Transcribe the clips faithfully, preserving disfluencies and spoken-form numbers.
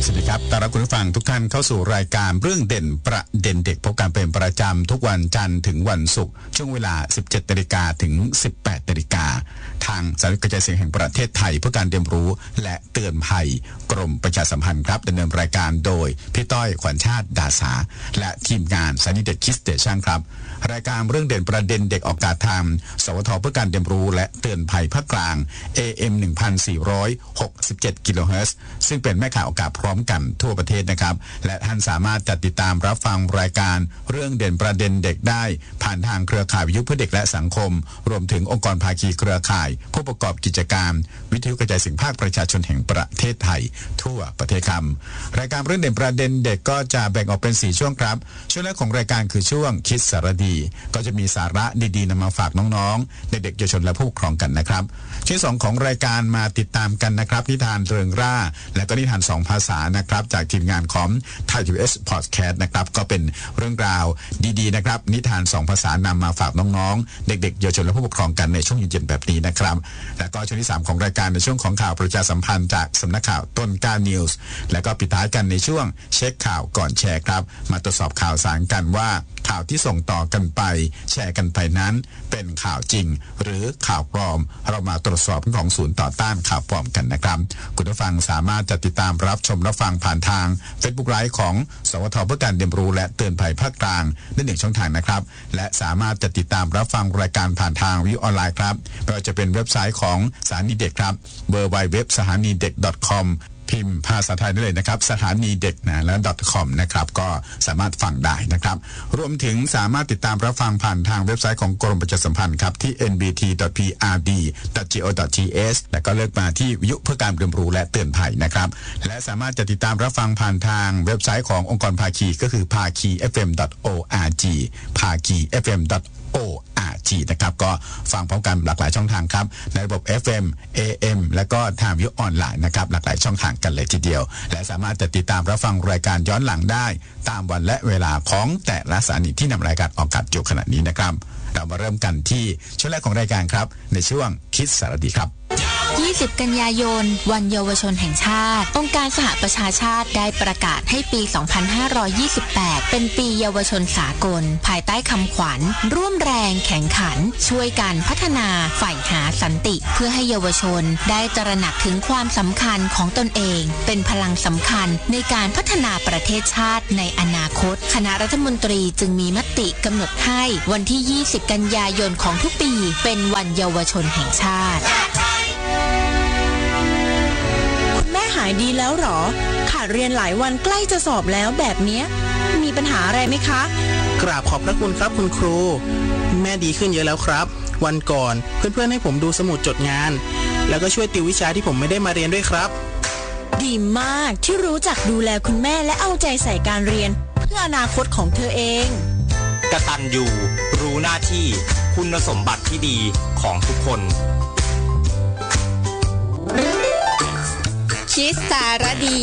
สวัสดีครับต้อนรับคุณผู้ฟังทุกท่านเข้าสู่รายการเรื่องเด่นประเด็นเด็กพบกันเป็นประจำทุกวันจันทร์ถึงวันศุกร์ช่วงเวลา สิบเจ็ดนาฬิกา ถึง สิบแปดนาฬิกา ทางสำนักกระจายเสียงแห่งประเทศไทยเพื่อการเรียนรู้และเตือนภัยกรมประชาสัมพันธ์ครับดำเนินรายการโดยพี่ต้อยขวัญชาติดาสาและทีมงานสถานีเด็กคิดสเตชันครับรายการเรื่องเด่นประเด็นเด็กออกอากาศทางสวทเพื่อการเรียนรู้และเตือนภัยภาคกลาง เอ เอ็ม หนึ่งพันสี่ร้อยหกสิบเจ็ด กิโลเฮิรตซ์ซึ่งเป็นแม่ข่าวอากาศพร้อมกันทั่วประเทศนะครับและท่านสามารถจัดติดตามรับฟังรายการเรื่องเด่นประเด็นเด็กได้ผ่านทางเครือข่ายวิทยุเพื่อเด็กและสังคมรวมถึงองค์กรภาคีเครือข่ายผู้ประกอบกิจการวิทยุกระจายเสียงภาคประชาชนแห่งประเทศไทยทั่วประเทศครับรายการเรื่องเด่นประเด็นเด็กก็จะแบ่งออกเป็นสี่ช่วงครับช่วงแรกของรายการคือช่วงคิดสารดีก็จะมีสาระดีๆนำมาฝากน้องๆเด็กๆเยาวชนและผู้ปกครองกันนะครับช่วงสองของรายการมาติดตามกันนะครับนิทานเริงร่าและก็นิทานสองภาษานะครับจากทีมงานของไทย ที วี เอส Podcast นะครับก็เป็นเรื่องราวดีๆนะครับนิทานสองภาษานำมาฝากน้องๆเด็กๆเยาวชนและผู้ปกครองกันในช่วงเย็นๆแบบนี้นะครับและก็ช่วงที่สามของรายการในช่วงของข่าวประชาสัมพันธ์จากสำนักข่าวต้นกล้านิวส์และก็ปิดท้ายกันในช่วงเช็คข่าวก่อนแชร์ครับมาตรวจสอบข่าวสารกันว่าข่าวที่ส่งต่อกันไปแชร์กันไปนั้นเป็นข่าวจริงหรือข่าวปลอมเรามาตรวจสอบของศูนย์ต่อต้านข่าวปลอมกันนะครับคุณผู้ฟังสามารถจะติดตามรับชมรับฟังผ่านทาง Facebook Live ของสวทเพื่อการเรียนรู้และเตือนภัยภาคกลางได้หนึ่งช่องทางนะครับและสามารถจะติดตามรับฟังรายการผ่านทางวิทยุออนไลน์ครับไม่ว่าจะเป็นเว็บไซต์ของสถานีเด็กครับ ดับเบิลยู ดับเบิลยู ดับเบิลยู ดอท สถานีเด็ก ดอท คอมพิมพ์ภาษาไทยได้เลยนะครับสถานีเด็กนะและ .com นะครับก็สามารถฟังได้นะครับรวมถึงสามารถติดตามรับฟังผ่านทางเว็บไซต์ของกรมประชาสัมพันธ์ครับที่ เอ็น บี ที ดอท พี อาร์ ดี ดอท จี โอ ดอท ที เอส และก็เลือกมาที่วิทยุเพื่อการเรียนรู้และเตือนภัยนะครับและสามารถจะติดตามรับฟังผ่านทางเว็บไซต์ขององค์กรภาคีก็คือ ภาคี เอฟ เอ็ม ดอท โอ อาร์ จี ภาคี เอฟ เอ็ม ดอท โอ อาร์ จี นะครับก็ฟังพร้อมกันหลากหลายช่องทางครับในระบบ เอฟ เอ็ม เอ เอ็ม และก็ทางวิทยุออนไลน์นะครับหลากหลายช่องทางกันเลยทีเดียวและสามารถจะติดตามรับฟังรายการย้อนหลังได้ตามวันและเวลาของแต่ละสถานีที่นำรายการออกอากาศอยู่ขณะนี้นะครับเรามาเริ่มกันที่ช่วงแรกของรายการครับในช่วงคิดสารดีครับยี่สิบ กันยายนวันเยาวชนแห่งชาติองค์การสหประชาชาติได้ประกาศให้ปี สองพันห้าร้อยยี่สิบแปด เป็นปีเยาวชนสากลภายใต้คำขวัญร่วมแรงแข่งขันช่วยกันพัฒนาใฝ่หาสันติเพื่อให้เยาวชนได้ตระหนักถึงความสำคัญของตนเองเป็นพลังสำคัญในการพัฒนาประเทศชาติในอนาคตคณะรัฐมนตรีจึงมีมติกำหนดให้วันที่ ยี่สิบ กันยายนของทุกปีเป็นวันเยาวชนแห่งชาติหายดีแล้วหรอขาดเรียนหลายวันใกล้จะสอบแล้วแบบเนี้ยมีปัญหาอะไรไหมคะกราบขอบพระคุณครับคุณครูแม่ดีขึ้นเยอะแล้วครับวันก่อนเพื่อนๆให้ผมดูสมุดจดงานแล้วก็ช่วยติววิชาที่ผมไม่ได้มาเรียนด้วยครับดีมากที่รู้จักดูแลคุณแม่และเอาใจใส่การเรียนเพื่ออนาคตของเธอเองกตัญญูรู้หน้าที่คุณสมบัติที่ดีของทุกคนคิดสารดี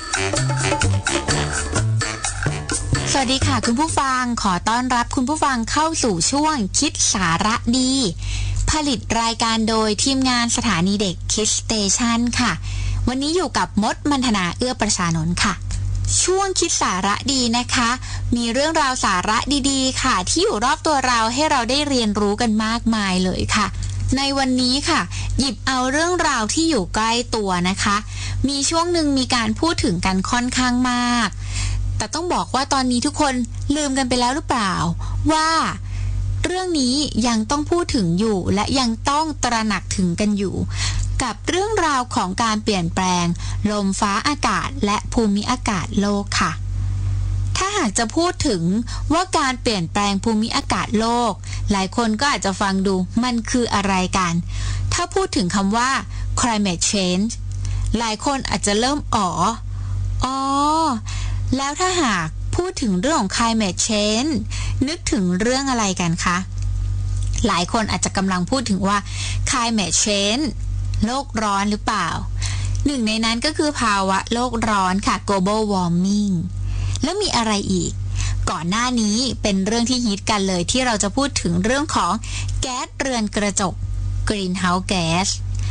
สวัสดีค่ะคุณผู้ฟังขอต้อนรับคุณผู้ฟังเข้าสู่ช่วงคิดสาระดีผลิตรายการโดยทีมงานสถานีเด็กคิดสเตชันค่ะวันนี้อยู่กับมดมันธนาเอื้อประชานนท์ค่ะช่วงคิดสาระดีนะคะมีเรื่องราวสาระดีๆค่ะที่อยู่รอบตัวเราให้เราได้เรียนรู้กันมากมายเลยค่ะในวันนี้ค่ะหยิบเอาเรื่องราวที่อยู่ใกล้ตัวนะคะมีช่วงหนึ่งมีการพูดถึงกันค่อนข้างมากแต่ต้องบอกว่าตอนนี้ทุกคนลืมกันไปแล้วหรือเปล่าว่าเรื่องนี้ยังต้องพูดถึงอยู่และยังต้องตระหนักถึงกันอยู่กับเรื่องราวของการเปลี่ยนแปลงลมฟ้าอากาศและภูมิอากาศโลกค่ะถ้าหากจะพูดถึงว่าการเปลี่ยนแปลงภูมิอากาศโลกหลายคนก็อาจจะฟังดูมันคืออะไรกันถ้าพูดถึงคำว่า climate change หลายคนอาจจะเริ่มอ๋ออ๋อแล้วถ้าหากพูดถึงเรื่องของ climate change นึกถึงเรื่องอะไรกันคะหลายคนอาจจะกำลังพูดถึงว่า climate change โลกร้อนหรือเปล่าหนึ่งในนั้นก็คือภาวะโลกร้อนค่ะ global warming แล้วมีอะไรอีกก่อนหน้านี้เป็นเรื่องที่ฮิตกันเลยที่เราจะพูดถึงเรื่องของแก๊สเรือนกระจก greenhouse gas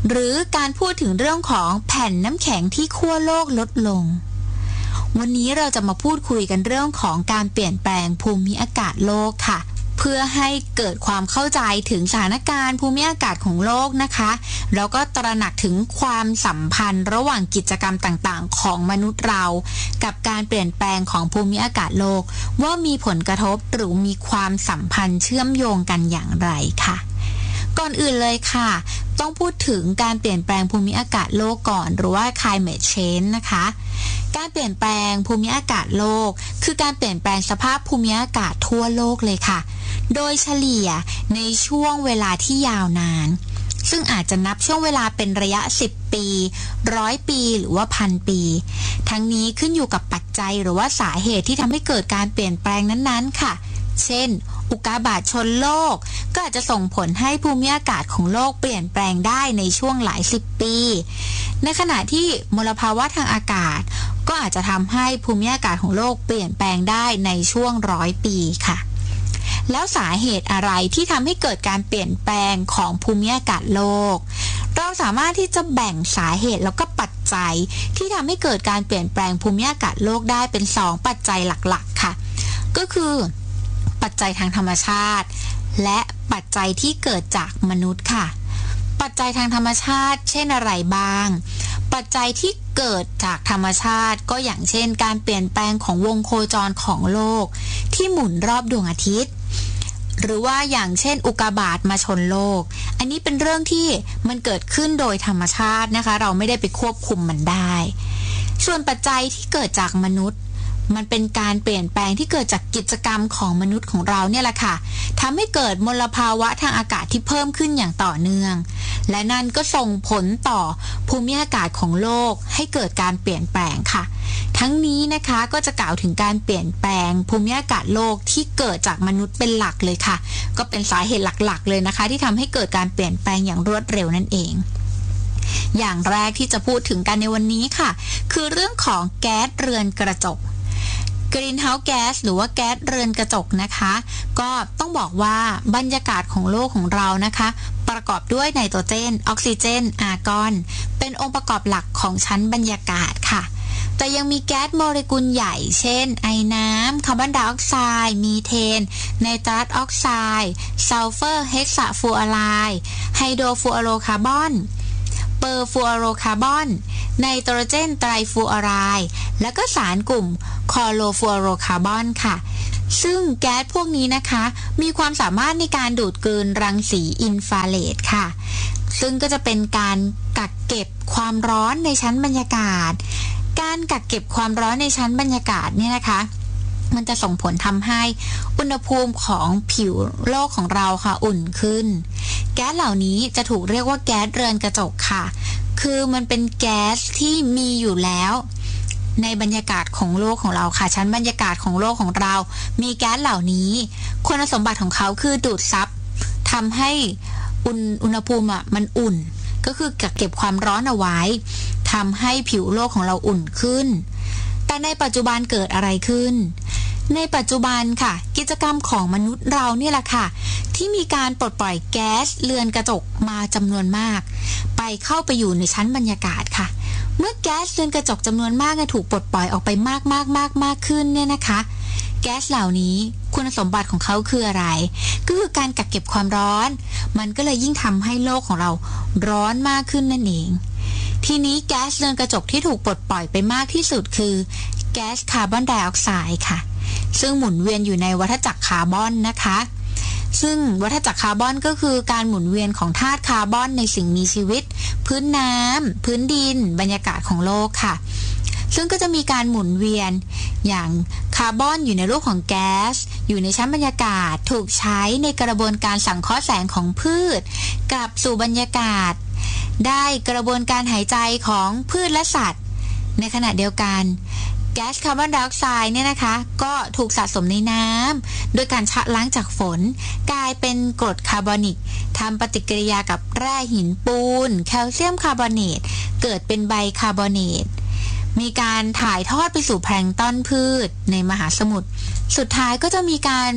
หรือการพูดถึงเรื่องของแผ่นน้ำแข็งที่ขั้วโลกลดลงวันนี้เราจะมาพูดคุยกันเรื่องของการเปลี่ยนแปลงภูมิอากาศโลกค่ะเพื่อให้เกิดความเข้าใจถึงสถานการณ์ภูมิอากาศของโลกนะคะแล้วก็ตระหนักถึงความสัมพันธ์ระหว่างกิจกรรมต่างๆของมนุษย์เรากับการเปลี่ยนแปลงของภูมิอากาศโลกว่ามีผลกระทบหรือมีความสัมพันธ์เชื่อมโยงกันอย่างไรค่ะก่อนอื่นเลยค่ะต้องพูดถึงการเปลี่ยนแปลงภูมิอากาศโลกก่อนหรือว่า climate change นะคะการเปลี่ยนแปลงภูมิอากาศโลกคือการเปลี่ยนแปลงสภาพภูมิอากาศทั่วโลกเลยค่ะโดยเฉลี่ยในช่วงเวลาที่ยาวนานซึ่งอาจจะนับช่วงเวลาเป็นระยะสิบปีร้อยปีหรือว่าพันปีทั้งนี้ขึ้นอยู่กับปัจจัยหรือว่าสาเหตุที่ทำให้เกิดการเปลี่ยนแปลงนั้นๆค่ะเช่นอุกกาบาตชนโลกก็อาจจะส่งผลให้ภูมิอากาศของโลกเปลี่ยนแปลงได้ในช่วงหลายสิบปีในขณะที่มลภาวะทางอากาศก็อาจจะทำให้ภูมิอากาศของโลกเปลี่ยนแปลงได้ในช่วงร้อยปีค่ะแล้วสาเหตุอะไรที่ทำให้เกิดการเปลี่ยนแปลงของภูมิอากาศโลกเราสามารถที่จะแบ่งสาเหตุแล้วก็ปัจจัยที่ทำให้เกิดการเปลี่ยนแปลงภูมิอากาศโลกได้เป็นสองปัจจัยหลักๆค่ะก็คือปัจจัยทางธรรมชาติและปัจจัยที่เกิดจากมนุษย์ค่ะปัจจัยทางธรรมชาติเช่นอะไรบ้างปัจจัยที่เกิดจากธรรมชาติก็อย่างเช่นการเปลี่ยนแปลงของวงโคจรของโลกที่หมุนรอบดวงอาทิตย์หรือว่าอย่างเช่นอุกกาบาตมาชนโลกอันนี้เป็นเรื่องที่มันเกิดขึ้นโดยธรรมชาตินะคะเราไม่ได้ไปควบคุมมันได้ส่วนปัจจัยที่เกิดจากมนุษย์มันเป็นการเปลี่ยนแปลงที่เกิดจากกิจกรรมของมนุษย์ของเราเนี่ยแหละค่ะทำให้เกิดมลภาวะทางอากาศที่เพิ่มขึ้นอย่างต่อเนื่องและนั่นก็ส่งผลต่อภูมิอากาศของโลกให้เกิดการเปลี่ยนแปลงค่ะทั้งนี้นะคะก็จะกล่าวถึงการเปลี่ยนแปลงภูมิอากาศโลกที่เกิดจากมนุษย์เป็นหลักเลยค่ะก็เป็นสาเหตุหลักๆเลยนะคะที่ทำให้เกิดการเปลี่ยนแปลงอย่างรวดเร็วนั่นเองอย่างแรกที่จะพูดถึงกันในวันนี้ค่ะคือเรื่องของแก๊สเรือนกระจกGreenhouse Gas หรือว่าแก๊สเรือนกระจกนะคะก็ต้องบอกว่าบรรยากาศของโลกของเรานะคะประกอบด้วยไนโตรเจนออกซิเจนอาร์กอนเป็นองค์ประกอบหลักของชั้นบรรยากาศค่ะแต่ยังมีแก๊สโมเลกุลใหญ่เช่นไอน้ำคาร์บอนไดออกไซด์มีเทนไนตรัสออกไซด์ซัลเฟอร์เฮกซาฟูออไรด์ไฮโดรฟูออโรคาร์บอนเปอร์ฟูออโรคาร์บอนไนโตรเจนไตรฟูออไรด์และก็สารกลุ่มคลอโรฟูออโรคาร์บอนค่ะซึ่งแก๊สพวกนี้นะคะมีความสามารถในการดูดกลืนรังสีอินฟราเรดค่ะซึ่งก็จะเป็นการกักเก็บความร้อนในชั้นบรรยากาศการกักเก็บความร้อนในชั้นบรรยากาศเนี่ยนะคะมันจะส่งผลทำให้อุณหภูมิของผิวโลกของเราค่ะอุ่นขึ้นแก๊สเหล่านี้จะถูกเรียกว่าแก๊สเรือนกระจกค่ะคือมันเป็นแก๊สที่มีอยู่แล้วในบรรยากาศของโลกของเราค่ะชั้นบรรยากาศของโลกของเรามีแก๊สเหล่านี้คุณสมบัติของเขาคือดูดซับทำให้อุณอุณหภูมิอ่ะมันอุ่นก็คือกักเก็บความร้อนเอาไว้ทำให้ผิวโลกของเราอุ่นขึ้นแต่ในปัจจุบันเกิดอะไรขึ้นในปัจจุบันค่ะกิจกรรมของมนุษย์เราเนี่ยแหละค่ะที่มีการปลดปล่อยแก๊สเรือนกระจกมาจำนวนมากไปเข้าไปอยู่ในชั้นบรรยากาศค่ะเมื่อแก๊สเรือนกระจกจำนวนมากถูกปลดปล่อยออกไปมากมากมากมากขึ้นเนี่ยนะคะแก๊สเหล่านี้คุณสมบัติของเขาคืออะไรก็คือการกักเก็บความร้อนมันก็เลยยิ่งทำให้โลกของเราร้อนมากขึ้นนั่นเองทีนี้แก๊สเรือนกระจกที่ถูกปลดปล่อยไปมากที่สุดคือแก๊สคาร์บอนไดออกไซด์ค่ะซึ่งหมุนเวียนอยู่ในวัฏจักรคาร์บอนนะคะซึ่งวัฏจักรคาร์บอนก็คือการหมุนเวียนของธาตุคาร์บอนในสิ่งมีชีวิตพื้นน้ำพื้นดินบรรยากาศของโลกค่ะซึ่งก็จะมีการหมุนเวียนอย่างคาร์บอนอยู่ในรูปของแก๊สอยู่ในชั้นบรรยากาศถูกใช้ในกระบวนการสังเคราะห์แสงของพืชกลับสู่บรรยากาศได้กระบวนการหายใจของพืชและสัตว์ในขณะเดียวกันแก๊สคาร์บอนไดออกไซด์เนี่ยนะคะก็ถูกสะสมในน้ำโดยการชะล้างจากฝนกลายเป็นกรดคาร์บอนิกทำปฏิกิริยากับแร่หินปูนแคลเซียมคาร์บอเนตเกิดเป็นไบคาร์บอเนตมีการถ่ายทอดไปสู่แพลงก์ต้นพืชในมหาสมุทรสุดท้ายก็จะมีการ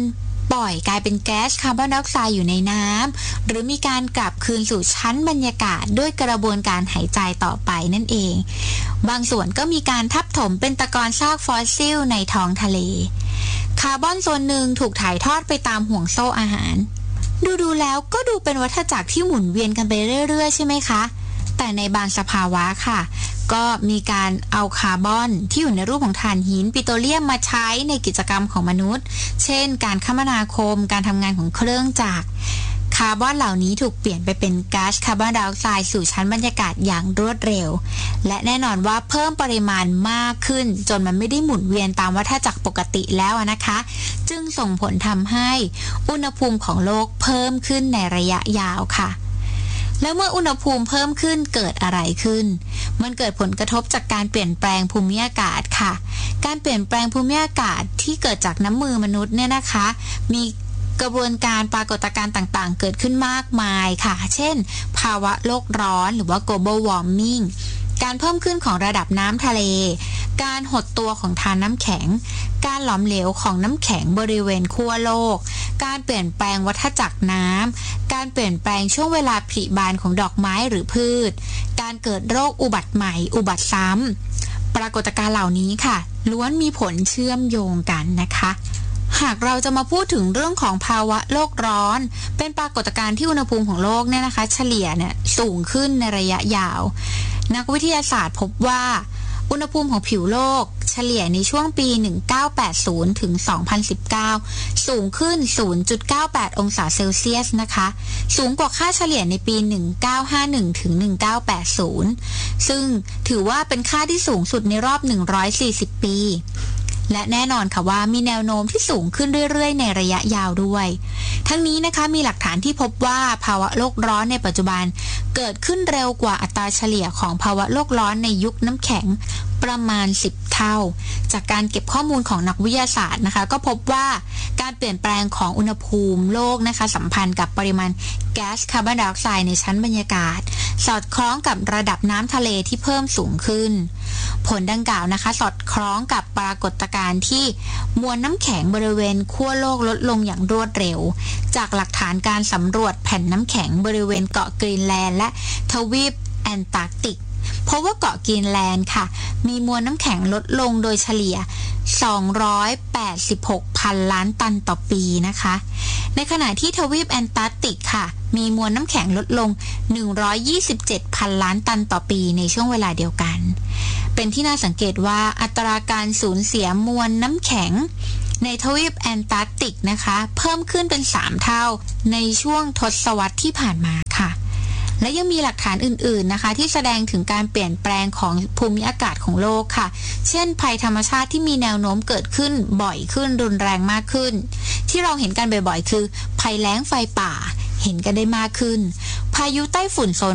ปล่อยกลายเป็นแก๊สคาร์บอนไดออกไซด์อยู่ในน้ำหรือมีการกลับคืนสู่ชั้นบรรยากาศด้วยกระบวนการหายใจต่อไปนั่นเองบางส่วนก็มีการทับถมเป็นตะกอนซากฟอสซิลในท้องทะเลคาร์บอนส่วนหนึ่งถูกถ่ายทอดไปตามห่วงโซ่อาหารดูๆแล้วก็ดูเป็นวัฏจักรที่หมุนเวียนกันไปเรื่อยๆใช่ไหมคะแต่ในบางสภาวะค่ะก็มีการเอาคาร์บอนที่อยู่ในรูปของถ่านหินปิโตรเลียมมาใช้ในกิจกรรมของมนุษย์เช่นการคมนาคมการทำงานของเครื่องจักรคาร์บอนเหล่านี้ถูกเปลี่ยนไปเป็นก๊าซคาร์บอนไดออกไซด์สู่ชั้นบรรยากาศอย่างรวดเร็วและแน่นอนว่าเพิ่มปริมาณมากขึ้นจนมันไม่ได้หมุนเวียนตามวัฏจักรปกติแล้วนะคะจึงส่งผลทำให้อุณหภูมิของโลกเพิ่มขึ้นในระยะยาวค่ะแล้วเมื่ออุณหภูมิเพิ่มขึ้นเกิดอะไรขึ้นมันเกิดผลกระทบจากการเปลี่ยนแปลงภูมิอากาศค่ะการเปลี่ยนแปลงภูมิอากาศที่เกิดจากน้ำมือมนุษย์เนี่ยนะคะมีกระบวนการปรากฏการณ์ต่างๆเกิดขึ้นมากมายค่ะเช่นภาวะโลกร้อนหรือว่า global warming การเพิ่มขึ้นของระดับน้ำทะเลการหดตัวของธารน้ำแข็งการหลอมเหลวของน้ำแข็งบริเวณขั้วโลกการเปลี่ยนแปลงวัฏจักรน้ำการเปลี่ยนแปลงช่วงเวลาผลิบานของดอกไม้หรือพืชการเกิดโรคอุบัติใหม่อุบัติซ้ำปรากฏการณ์เหล่านี้ค่ะล้วนมีผลเชื่อมโยงกันนะคะหากเราจะมาพูดถึงเรื่องของภาวะโลกร้อนเป็นปรากฏการณ์ที่อุณหภูมิของโลกเนี่ยนะคะเฉลี่ยเนี่ยสูงขึ้นในระยะยาวนักวิทยาศาสตร์พบว่าอุณหภูมิของผิวโลกเฉลี่ยในช่วงปีหนึ่งพันเก้าร้อยแปดสิบถึงสองพันสิบเก้าสูงขึ้น ศูนย์จุดเก้าแปด องศาเซลเซียสนะคะสูงกว่าค่าเฉลี่ยในปีหนึ่งพันเก้าร้อยห้าสิบเอ็ดถึงหนึ่งพันเก้าร้อยแปดสิบซึ่งถือว่าเป็นค่าที่สูงสุดในรอบหนึ่งร้อยสี่สิบปีและแน่นอนค่ะว่ามีแนวโน้มที่สูงขึ้นเรื่อยๆในระยะยาวด้วยทั้งนี้นะคะมีหลักฐานที่พบว่าภาวะโลกร้อนในปัจจุบันเกิดขึ้นเร็วกว่าอัตราเฉลี่ยของภาวะโลกร้อนในยุคน้ำแข็งประมาณสิบเท่าจากการเก็บข้อมูลของนักวิทยาศาสตร์นะคะก็พบว่าการเปลี่ยนแปลงของอุณหภูมิโลกนะคะสัมพันธ์กับปริมาณแก๊สคาร์บอนไดออกไซด์ในชั้นบรรยากาศสอดคล้องกับระดับน้ำทะเลที่เพิ่มสูงขึ้นผลดังกล่าวนะคะสอดคล้องกับปรากฏการณ์ที่มวลน้ำแข็งบริเวณขั้วโลกลดลงอย่างรวดเร็วจากหลักฐานการสำรวจแผ่นน้ำแข็งบริเวณเกาะกรีนแลนด์และทวีปแอนตาร์กติกเพราะว่าเกาะกรีนแลนด์ค่ะมีมวลน้ำแข็งลดลงโดยเฉลี่ยสองร้อยแปดสิบหกพันล้านตันต่อปีนะคะในขณะที่ทวีปแอนตาร์กติกค่ะมีมวลน้ำแข็งลดลงหนึ่งร้อยยี่สิบเจ็ดพันล้านตันต่อปีในช่วงเวลาเดียวกันเป็นที่น่าสังเกตว่าอัตราการสูญเสียมวลน้ำแข็งในทวีปแอนตาร์กติกนะคะเพิ่มขึ้นเป็นสามเท่าในช่วงทศวรรษที่ผ่านมาค่ะและยังมีหลักฐานอื่นๆนะคะที่แสดงถึงการเปลี่ยนแปลงของภูมิอากาศของโลกค่ะเช่นภัยธรรมชาติที่มีแนวโน้มเกิดขึ้นบ่อยขึ้นรุนแรงมากขึ้นที่เราเห็นกันบ่อยๆคือภัยแล้งไฟป่าเห็นกันได้มากขึ้นพายุไต้ฝุ่นโซน